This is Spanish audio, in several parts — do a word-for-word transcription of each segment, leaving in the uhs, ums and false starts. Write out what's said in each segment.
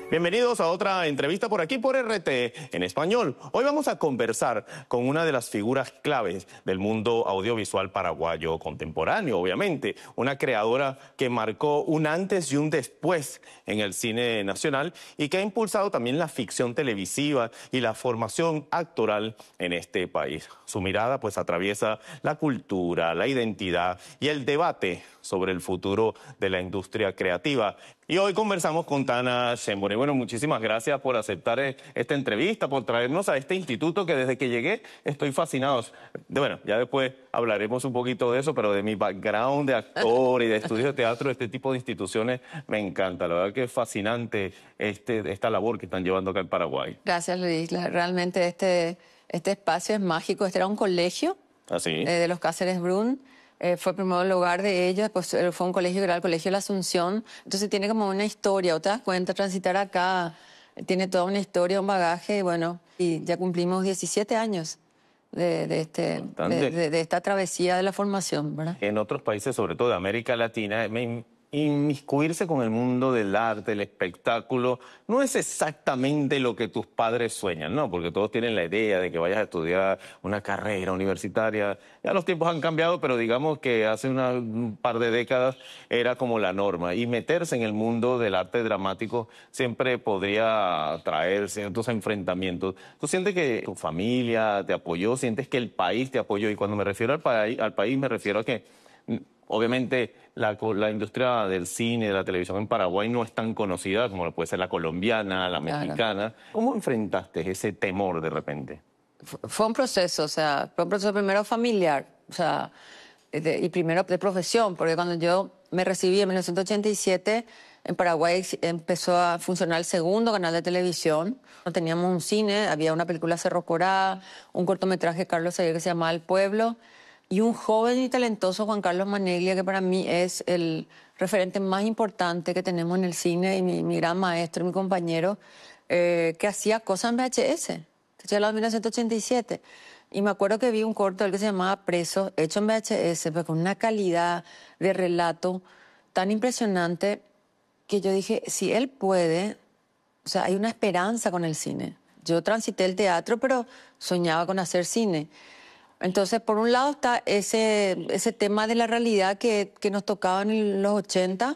Bienvenidos a otra entrevista por aquí por R T en español. Hoy vamos a conversar con una de las figuras claves del mundo audiovisual paraguayo contemporáneo, obviamente. Una creadora que marcó un antes y un después en el cine nacional y que ha impulsado también la ficción televisiva y la formación actoral en este país. Su mirada pues atraviesa la cultura, la identidad y el debate sobre el futuro de la industria creativa. Y hoy conversamos con Tana Shembore. Bueno, muchísimas gracias por aceptar esta entrevista, por traernos a este instituto que desde que llegué estoy fascinado. Bueno, ya después hablaremos un poquito de eso, pero de mi background de actor y de estudios de teatro, este tipo de instituciones me encanta. La verdad que es fascinante este, esta labor que están llevando acá en Paraguay. Gracias, Luis. Realmente este, este espacio es mágico. Este era un colegio ¿Así? eh, de los Cáceres Brun. Eh, fue primero el hogar de ellos, pues fue un colegio que era el Colegio de la Asunción. Entonces tiene como una historia, ¿o te das cuenta? Transitar acá tiene toda una historia, un bagaje, y bueno, y ya cumplimos diecisiete años de, de, este, de, de, de esta travesía de la formación, ¿verdad? En otros países, sobre todo de América Latina, me inmiscuirse con el mundo del arte, el espectáculo, no es exactamente lo que tus padres sueñan, ¿no? Porque todos tienen la idea de que vayas a estudiar una carrera universitaria. Ya los tiempos han cambiado, pero digamos que hace una, un par de décadas era como la norma. Y meterse en el mundo del arte dramático siempre podría traer ciertos enfrentamientos. ¿Tú sientes que tu familia te apoyó? ¿Sientes que el país te apoyó? Y cuando me refiero al país, al país me refiero a que obviamente la, la industria del cine, de la televisión en Paraguay no es tan conocida como puede ser la colombiana, la mexicana. Claro. ¿Cómo enfrentaste ese temor de repente? Fue un proceso, o sea, fue un proceso primero familiar, o sea, de, y primero de profesión, porque cuando yo me recibí en mil novecientos ochenta y siete, en Paraguay empezó a funcionar el segundo canal de televisión. No teníamos un cine, había una película Cerro Corá, un cortometraje de Carlos Sayer que se llamaba El Pueblo, y un joven y talentoso Juan Carlos Maneglia, que para mí es el referente más importante que tenemos en el cine, y mi, mi gran maestro, mi compañero, eh, que hacía cosas en V H S. Estoy hablando de mil novecientos ochenta y siete. Y me acuerdo que vi un corto del que se llamaba Preso, hecho en V H S, pero con una calidad de relato tan impresionante que yo dije, si él puede, o sea, hay una esperanza con el cine. Yo transité el teatro, pero soñaba con hacer cine. Entonces, por un lado está ese, ese tema de la realidad que, que nos tocaba en los ochenta.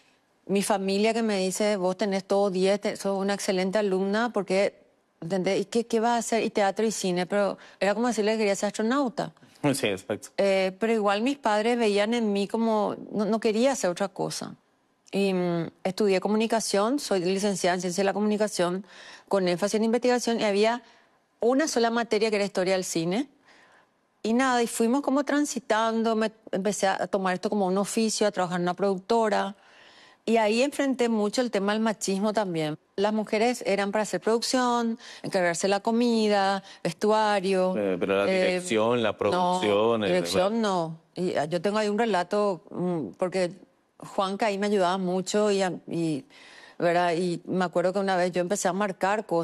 Mi familia que me dice, vos tenés todo diez, sos una excelente alumna, porque, ¿entendés? ¿Y qué, qué vas a hacer? Y teatro y cine, pero era como decirle que quería ser astronauta. Sí, exacto. Eh, pero igual mis padres veían en mí como, no, no quería hacer otra cosa. Y um, estudié comunicación, soy licenciada en ciencia de la comunicación, con énfasis en investigación, y había una sola materia que era historia del cine. Y nada, y fuimos como transitando, me empecé a tomar esto como un oficio, a trabajar en una productora. Y ahí enfrenté mucho el tema del machismo también. Las mujeres eran para hacer producción, encargarse de la comida, vestuario. Eh, pero la dirección, eh, la producción... No, dirección no. Y yo tengo ahí un relato, porque Juanca ahí me ayudaba mucho y, y, ¿verdad? Y me acuerdo que una vez yo empecé a marcar cosas.